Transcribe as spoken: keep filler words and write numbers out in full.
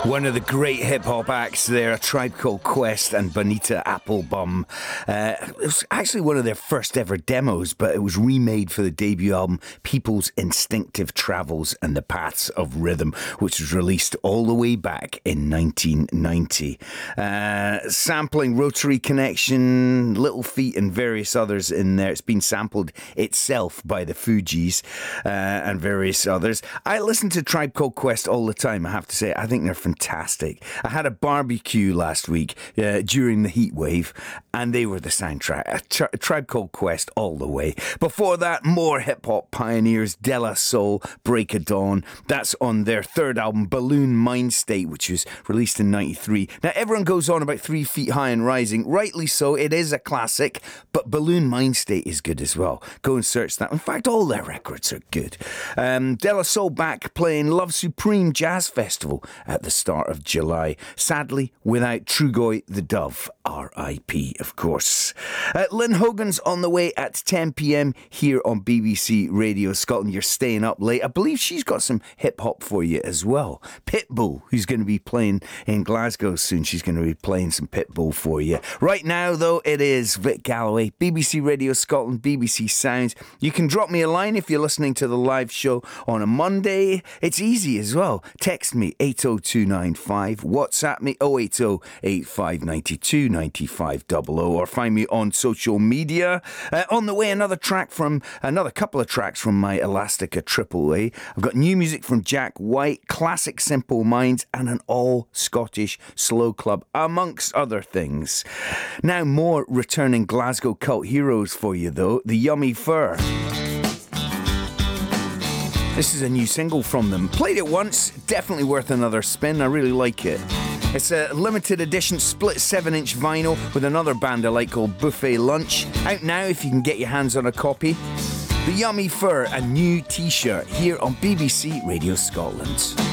One of the great hip-hop acts there, A Tribe Called Quest and Bonita Applebum. Uh, it was actually one of their first ever demos, but it was remade for the debut album People's Instinctive Travels and the Paths of Rhythm, which was released all the way back in nineteen ninety. Uh, sampling Rotary Connection, Little Feat and various others in there. It's been sampled itself by the Fugees uh, and various others. I listen to Tribe Called Quest all the time, I have to say. I think they're fantastic. I had a barbecue last week uh, during the heat wave, and they were the soundtrack. A, tri- a Tribe Called Quest all the way. Before that, more hip-hop pioneers, De La Soul, Break of Dawn. That's on their third album, Balloon Mind State, which was released in ninety-three. Now, everyone goes on about Three Feet High and Rising. Rightly so, it is a classic, but Balloon Mind State is good as well. Go and search that. In fact, all their records are good. Um, De La Soul back playing Love Supreme Jazz Festival at the start of July. Sadly, without Trugoy the Dove, R I P, of course. Uh, Lynn Hogan's on the way at ten p.m. here on B B C Radio Scotland. You're staying up late. I believe she's got some hip-hop for you as well. Pitbull, who's going to be playing in Glasgow soon. She's going to be playing some Pitbull for you. Right now, though, it is Vic Galloway, B B C Radio Scotland, B B C Sounds. You can drop me a line if you're listening to the live show on a Monday. It's easy as well. Text me eight oh two nine five, WhatsApp me oh eight oh eight five nine two nine five zero zero, or find me on social media. Uh, on the way, another track from another couple of tracks from my Elastica Triple A. I've got new music from Jack White, classic Simple Minds, and an all Scottish slow club, amongst other things. Now, more returning Glasgow cult heroes for you, though. The Yummy Fur. This is a new single from them. Played it once, definitely worth another spin. I really like it. It's a limited edition split seven inch vinyl with another band I like called Buffet Lunch. Out now if you can get your hands on a copy. The Yummy Fur, a new t-shirt here on B B C Radio Scotland.